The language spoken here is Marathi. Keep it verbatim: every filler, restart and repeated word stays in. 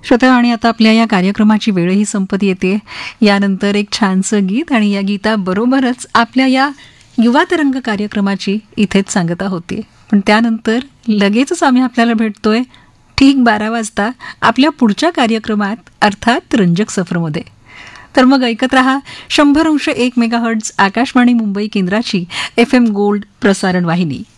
श्रोते, आणि आता आपल्या या कार्यक्रमाची वेळही संपत येते. यानंतर एक छानसं गीत आणि या गीताबरोबरच आपल्या या युवा तरंग कार्यक्रमाची इथेच सांगता होते. पण त्यानंतर लगेचच आम्ही आपल्याला भेटतोय ठीक बारा वाजता आपल्या पुढच्या कार्यक्रमात, अर्थात रंजक सफरमध्ये. तर मग ऐकत रहा शंभर अंश एक मेगाहर्ट्झ आकाशवाणी मुंबई केंद्राची एफ एम गोल्ड प्रसारण वाहिनी.